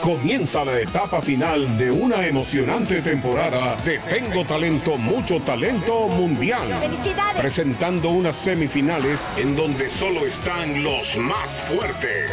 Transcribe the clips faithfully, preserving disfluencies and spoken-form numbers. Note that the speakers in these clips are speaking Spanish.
Comienza la etapa final de una emocionante temporada de Tengo Talento, Mucho Talento Mundial. ¡Felicidades! Presentando unas semifinales en donde solo están los más fuertes.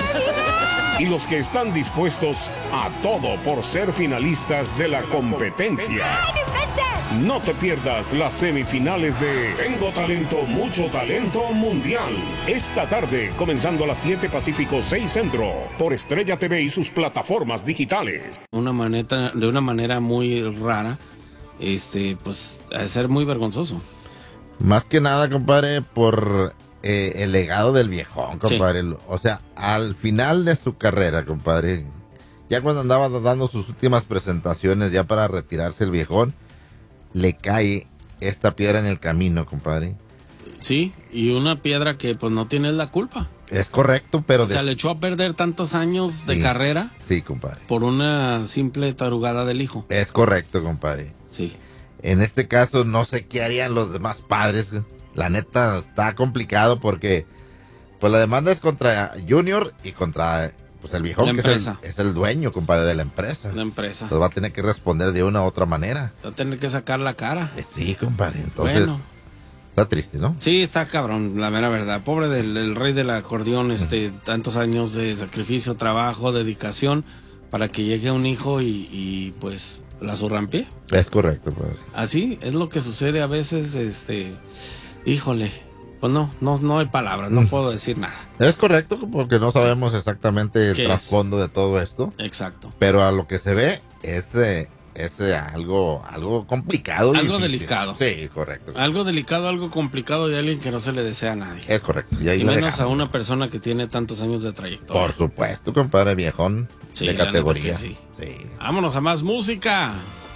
Y los que están dispuestos a todo por ser finalistas de la competencia. No te pierdas las semifinales de Tengo Talento, Mucho Talento Mundial. Esta tarde, comenzando a las siete Pacífico, seis Centro, por Estrella T V y sus plataformas digitales. Una manera, de una manera muy rara, este, pues, a ser muy vergonzoso. Más que nada, compadre, por eh, el legado del viejón, compadre. Sí. O sea, al final de su carrera, compadre, ya cuando andaba dando sus últimas presentaciones, ya para retirarse el viejón, le cae esta piedra en el camino, compadre. Sí, y una piedra que pues no tienes la culpa. Es correcto, pero... O sea, le echó a perder tantos años sí, de carrera. Sí, compadre. Por una simple tarugada del hijo. Es correcto, compadre. Sí. En este caso, no sé qué harían los demás padres. La neta, está complicado porque pues la demanda es contra Junior y contra... Pues el viejón, que es el, es el dueño, compadre, de la empresa. La empresa. Entonces va a tener que responder de una u otra manera. Va a tener que sacar la cara. Eh, sí, compadre. Entonces, bueno, está triste, ¿no? Sí, está cabrón, la mera verdad. Pobre del el rey del acordeón, este, tantos años de sacrificio, trabajo, dedicación, para que llegue un hijo y, y pues, la zurrampie. Es correcto, padre. Así es lo que sucede a veces, este, híjole. Pues no, no, no hay palabras, no puedo decir nada. Es correcto, porque no sabemos exactamente el trasfondo de todo esto. Exacto. Pero a lo que se ve es, eh, es eh, algo, algo complicado. Algo y delicado. Sí, correcto. Algo delicado, algo complicado de alguien que no se le desea a nadie. Es correcto. Y, ahí y menos dejamos. A una persona que tiene tantos años de trayectoria. Por supuesto, compadre viejón, sí, de categoría. Sí. Sí. Vámonos a más música.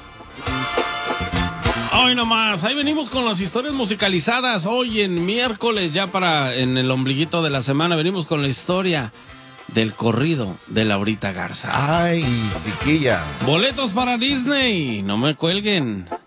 Hoy nomás, ahí venimos con las historias musicalizadas. Hoy en miércoles, ya para en el ombliguito de la semana, venimos con la historia del corrido de Laurita Garza. Ay, chiquilla. Boletos para Disney, no me cuelguen.